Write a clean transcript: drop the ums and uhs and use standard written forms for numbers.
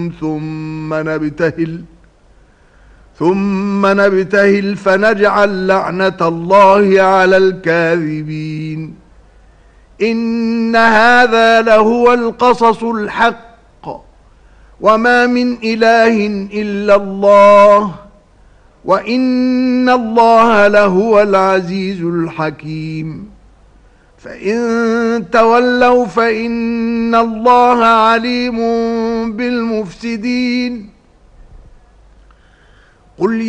ثم نبتهل فنجعل لعنة الله على الكاذبين. إن هذا لهو القصص الحق، وما من إله إلا الله، وإن الله لهو العزيز الحكيم. فإن تولوا فإن الله عليم بالمفسدين. قل